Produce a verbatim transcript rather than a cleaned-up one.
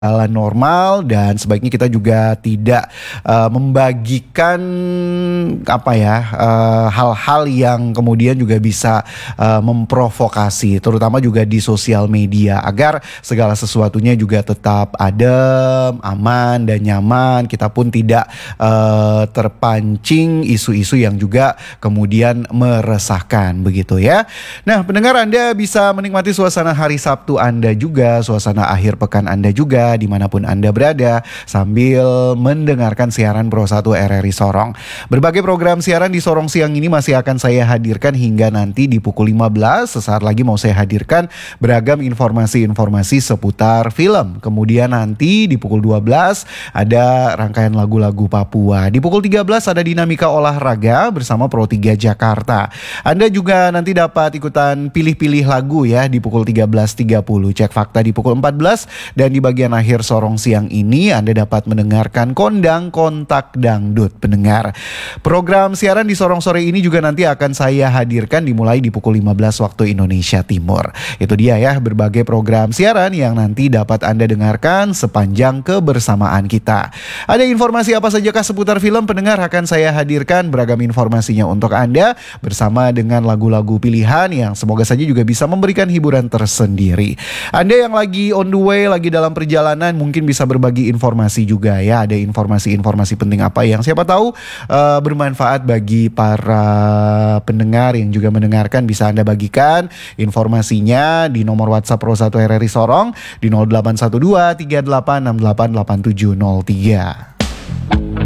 Jalan normal dan sebaiknya kita juga tidak uh, membagikan apa ya uh, hal-hal yang kemudian juga bisa uh, memprovokasi, terutama juga di sosial media, agar segala sesuatunya juga tetap adem, aman dan nyaman. Kita pun tidak uh, terpancing isu-isu yang juga kemudian meresahkan, begitu ya. Nah, pendengar, Anda bisa menikmati suasana hari Sabtu Anda juga, suasana akhir pekan Anda juga, dimanapun Anda berada, sambil mendengarkan siaran Pro satu R R I Sorong. Berbagai program siaran di Sorong siang ini masih akan saya hadirkan hingga nanti di pukul lima belas. Sesaat lagi mau saya hadirkan beragam informasi-informasi seputar film. Kemudian nanti di pukul dua belas ada rangkaian lagu-lagu Papua. Di pukul tiga belas ada dinamika olahraga bersama Pro tiga Jakarta. Anda juga nanti dapat ikutan pilih-pilih lagu ya di pukul tiga belas tiga puluh. Cek fakta di pukul empat belas, dan di bagian akhir Sorong siang ini Anda dapat mendengarkan Kondang Kontak Dangdut. Pendengar, program siaran di Sorong sore ini juga nanti akan saya hadirkan dimulai di pukul lima belas waktu Indonesia Timur. Itu dia ya, berbagai program siaran yang nanti dapat Anda dengarkan sepanjang kebersamaan kita. Ada informasi apa sajakah seputar film? Pendengar, akan saya hadirkan beragam informasinya untuk Anda bersama dengan lagu-lagu pilihan yang semoga saja juga bisa memberikan hiburan tersendiri. Anda yang lagi on the way, lagi dalam perjalanan, mungkin bisa berbagi informasi juga ya. Ada informasi-informasi penting apa yang siapa tahu uh, bermanfaat bagi para pendengar yang juga mendengarkan. Bisa Anda bagikan informasinya di nomor WhatsApp Pro satu R R I Sorong di nol delapan satu dua tiga delapan enam delapan delapan tujuh nol tiga.